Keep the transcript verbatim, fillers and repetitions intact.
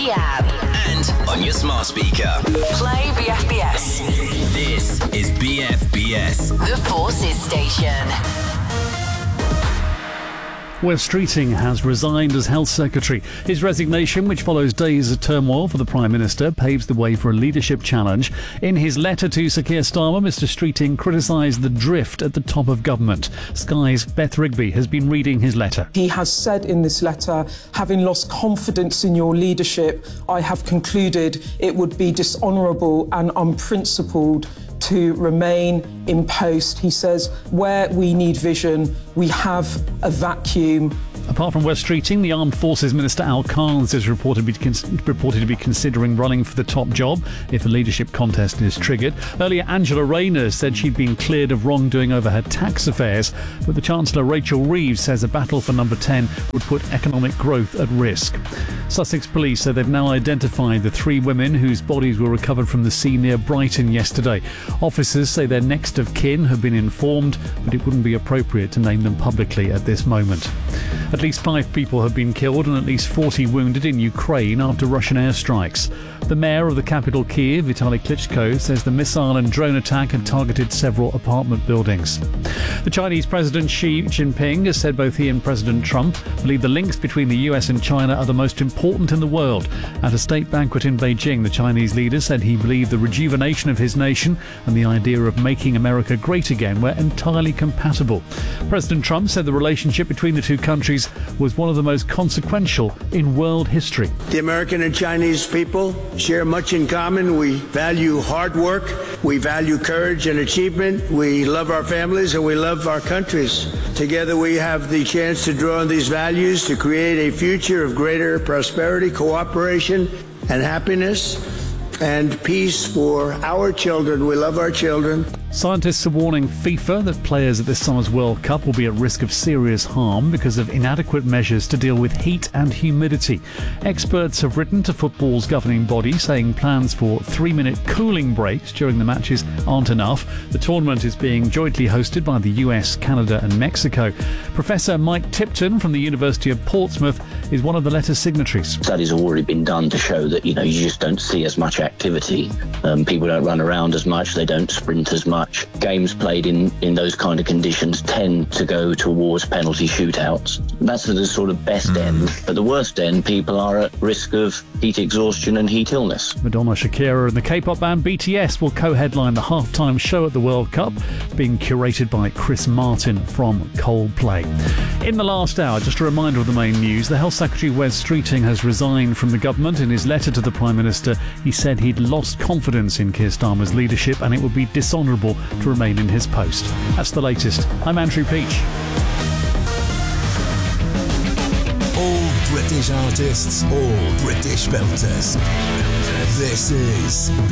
the app. And on your smart speaker. Play B F B S. This is B F B S. The Forces Station. Wes Streeting has resigned as Health Secretary. His resignation, which follows days of turmoil for the Prime Minister, paves the way for a leadership challenge. In his letter to Sir Keir Starmer, Mr Streeting criticised the drift at the top of government. Sky's Beth Rigby has been reading his letter. He has said in this letter, having lost confidence in your leadership, I have concluded it would be dishonourable and unprincipled to remain in post. He says, where we need vision, we have a vacuum. Apart from Wes Streeting, the Armed Forces Minister Al Carnes is reported to, be cons- reported to be considering running for the top job if a leadership contest is triggered. Earlier, Angela Rayner said she'd been cleared of wrongdoing over her tax affairs, but the Chancellor Rachel Reeves says a battle for number ten would put economic growth at risk. Sussex Police say they've now identified the three women whose bodies were recovered from the sea near Brighton yesterday. Officers say their next of kin have been informed, but it wouldn't be appropriate to name them publicly at this moment. At least five people have been killed and at least forty wounded in Ukraine after Russian airstrikes. The mayor of the capital, Kyiv, Vitaly Klitschko, says the missile and drone attack had targeted several apartment buildings. The Chinese President Xi Jinping has said both he and President Trump believe the links between the U S and China are the most important in the world. At a state banquet in Beijing, the Chinese leader said he believed the rejuvenation of his nation and the idea of making America great again were entirely compatible. President Trump said the relationship between the two countries was one of the most consequential in world history. The American and Chinese people share much in common. We value hard work, we value courage and achievement, we love our families and we love our countries. Together we have the chance to draw on these values to create a future of greater prosperity, cooperation and happiness and peace for our children. We love our children. Scientists are warning FIFA that players at this summer's World Cup will be at risk of serious harm because of inadequate measures to deal with heat and humidity. Experts have written to football's governing body saying plans for three-minute cooling breaks during the matches aren't enough. The tournament is being jointly hosted by the U S, Canada and Mexico. Professor Mike Tipton from the University of Portsmouth is one of the letter's signatories. Studies have already been done to show that, you know, you just don't see as much activity. Um, people don't run around as much, they don't sprint as much. Games played in, in those kind of conditions tend to go towards penalty shootouts. That's the sort of best mm. end. At the worst end, people are at risk of heat exhaustion and heat illness. Madonna, Shakira and the K-pop band B T S will co-headline the halftime show at the World Cup, being curated by Chris Martin from Coldplay. In the last hour, just a reminder of the main news. The Health Secretary Wes Streeting has resigned from the government. In his letter to the Prime Minister, he said he'd lost confidence in Keir Starmer's leadership and it would be dishonourable to remain in his post. That's the latest. I'm Andrew Peach. All British artists, all British belters. This is